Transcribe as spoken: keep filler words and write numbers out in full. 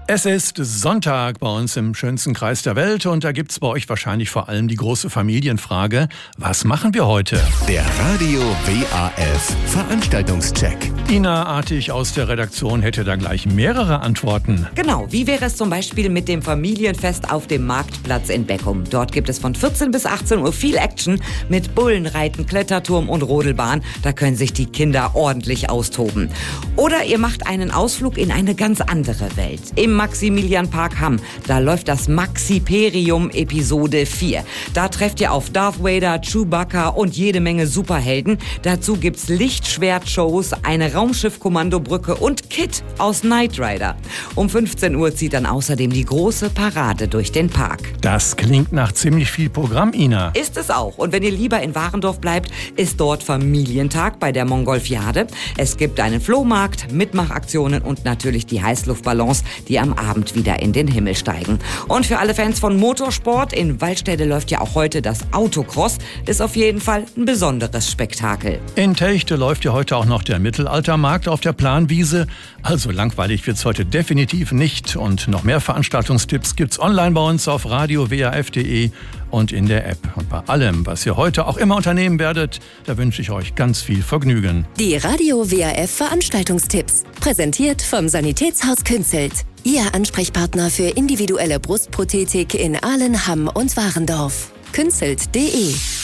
Es ist Sonntag bei uns im schönsten Kreis der Welt und da gibt's bei euch wahrscheinlich vor allem die große Familienfrage: Was machen wir heute? Der Radio W A F Veranstaltungscheck. Ina Artig aus der Redaktion hätte da gleich mehrere Antworten. Genau, wie wäre es zum Beispiel mit dem Familienfest auf dem Marktplatz in Beckum? Dort gibt es von vierzehn bis achtzehn Uhr viel Action mit Bullenreiten, Kletterturm und Rodelbahn. Da können sich die Kinder ordentlich austoben. Oder ihr macht einen Ausflug in eine ganz andere Welt. Im Maximilianpark Hamm, da läuft das Maxiperium Episode vier. Da trefft ihr auf Darth Vader, Chewbacca und jede Menge Superhelden. Dazu gibt's Lichtschwertshows, eine Raumschiff-Kommandobrücke und Kit aus Knight Rider. Um fünfzehn Uhr zieht dann außerdem die große Parade durch den Park. Das klingt nach ziemlich viel Programm, Ina. Ist es auch. Und wenn ihr lieber in Warendorf bleibt, ist dort Familientag bei der Mongolfiade. Es gibt einen Flohmarkt, Mitmachaktionen und natürlich die Heißluftballons, die am Abend wieder in den Himmel steigen. Und für alle Fans von Motorsport, in Waldstätte läuft ja auch heute das Autocross. Ist auf jeden Fall ein besonderes Spektakel. In Techte läuft ja heute auch noch der Mittelaltermarkt auf der Planwiese. Also langweilig wird's heute definitiv nicht. Und noch mehr Veranstaltungstipps gibt's online bei uns auf radio w a f punkt d e und in der App. Und bei allem, was ihr heute auch immer unternehmen werdet, da wünsche ich euch ganz viel Vergnügen. Die Radio W A F Veranstaltungstipps. Präsentiert vom Sanitätshaus Künzelt. Ihr Ansprechpartner für individuelle Brustprothetik in Aalen, Hamm und Warendorf. künzelt punkt d e